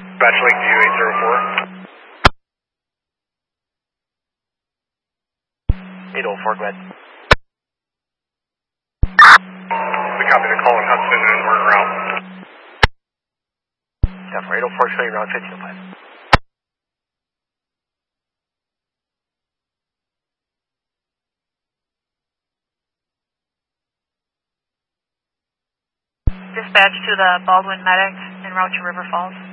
Batch Lake View 804. 804, go ahead. The copy to Colin Hudson and we're en route. Yeah, for 804, showing around 1505. Dispatch to the Baldwin Medic en route to River Falls.